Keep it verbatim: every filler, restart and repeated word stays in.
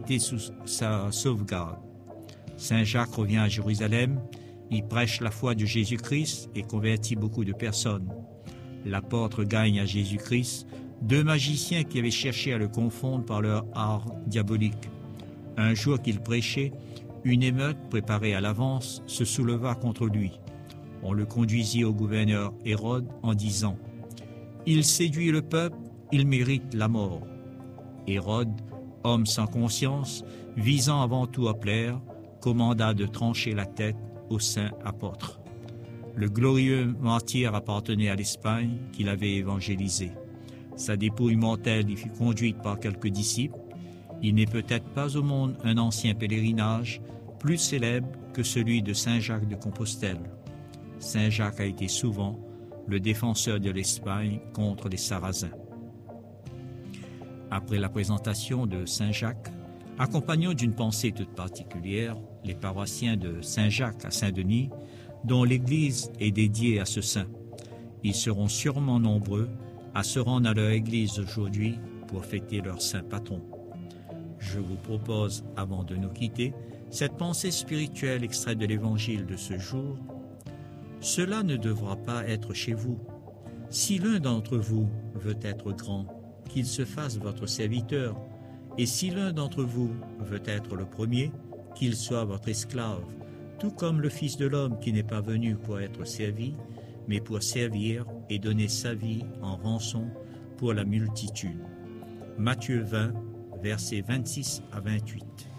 été sous sa sauvegarde. Saint Jacques revient à Jérusalem, il prêche la foi de Jésus-Christ et convertit beaucoup de personnes. L'apôtre gagne à Jésus-Christ deux magiciens qui avaient cherché à le confondre par leur art diabolique. Un jour qu'il prêchait, une émeute préparée à l'avance se souleva contre lui. On le conduisit au gouverneur Hérode en disant « Il séduit le peuple, il mérite la mort. » Hérode, homme sans conscience, visant avant tout à plaire, commanda de trancher la tête au saint apôtre. Le glorieux martyr appartenait à l'Espagne qu'il avait évangélisé. Sa dépouille mortelle y fut conduite par quelques disciples. Il n'est peut-être pas au monde un ancien pèlerinage plus célèbre que celui de Saint Jacques de Compostelle. Saint Jacques a été souvent le défenseur de l'Espagne contre les Sarrasins. Après la présentation de Saint Jacques, accompagnons d'une pensée toute particulière les paroissiens de Saint Jacques à Saint-Denis, dont l'église est dédiée à ce saint. Ils seront sûrement nombreux à se rendre à leur église aujourd'hui pour fêter leur saint patron. Je vous propose, avant de nous quitter, cette pensée spirituelle extraite de l'évangile de ce jour. Cela ne devra pas être chez vous. Si l'un d'entre vous veut être grand, qu'il se fasse votre serviteur, et si l'un d'entre vous veut être le premier, qu'il soit votre esclave, tout comme le Fils de l'homme qui n'est pas venu pour être servi, mais pour servir et donner sa vie en rançon pour la multitude. Matthieu vingt, versets vingt-six à vingt-huit.